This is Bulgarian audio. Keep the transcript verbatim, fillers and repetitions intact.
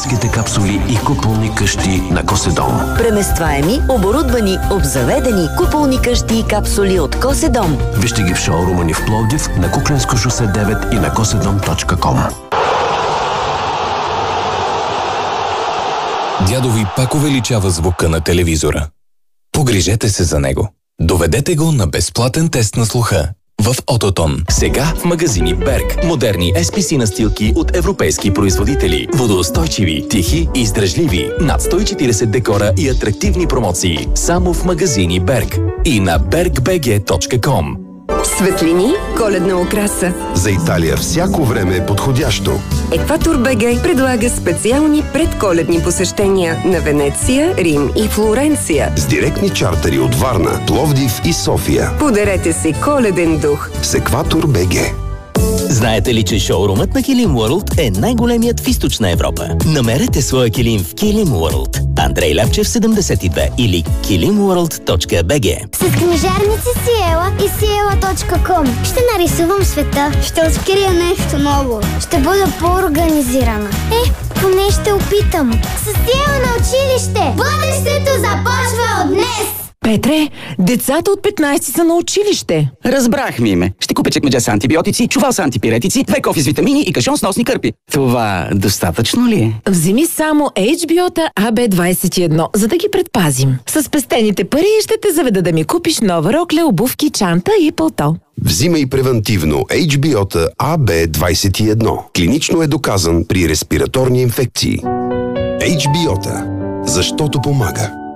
медицинските капсули и куполни къщи на Коседом. Преместваеми, оборудвани, обзаведени куполни къщи и капсули от Коседом. Вижте ги в шоурума ни в Пловдив, на Куклensко шосе девет и на коседом точка ком. Дядо ви пак увеличава звука на телевизора. Погрижете се за него. Доведете го на безплатен тест на слуха в Ототон. Сега в магазини Берг. Модерни ес пи си настилки от европейски производители. Водоустойчиви, тихи и издръжливи. Над сто и четиридесет декора и атрактивни промоции. Само в магазини Берг. И на берг би джи точка ком. Светлини, коледна украса. За Италия всяко време е подходящо. Екватор БГ предлага специални предколедни посещения на Венеция, Рим и Флоренция. С директни чартери от Варна, Пловдив и София. Подарете си коледен дух с Екватор БГ. Знаете ли, че шоурумът на Килим World е най-големият в Източна Европа? Намерете своя килим в Килим World. Андрей Левчев седемдесет и две или килим ворлд точка би джи. С книжарници Сиела и сиела точка ком ще нарисувам света. Ще открия нещо ново. Ще бъда по-организирана. Е, поне ще опитам. С Сиела на училище! Бъдещето започва от днес! Петре, децата от петнайсет са на училище. Разбрах, Миме. Ще купя чекмедже с антибиотици, чувал с антипиретици, две кофи с витамини и кашон с носни кърпи. Това достатъчно ли е? Вземи само Ейч Би О-та А Б двайсет и едно, за да ги предпазим. С спестените пари ще те заведа да ми купиш нова рокля, обувки, чанта и пълто. Взимай превентивно Ейч Би О-та А Б двайсет и едно. Клинично е доказан при респираторни инфекции. Ейч Би О-та. Защото помага.